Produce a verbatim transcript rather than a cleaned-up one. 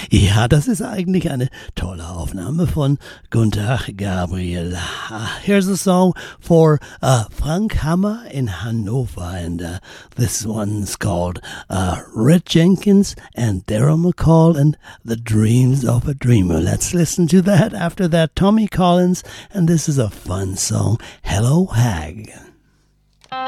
Ja, das ist eigentlich eine tolle Aufnahme von Gunther Gabriel. Uh, here's a song for uh, Frank Hammer in Hanover, and uh, this one's called uh, Red Jenkins and Daryl McCall and The Dreams of a Dreamer. Let's listen to that. After that, Tommy Collins, and this is a fun song, Hello Hag.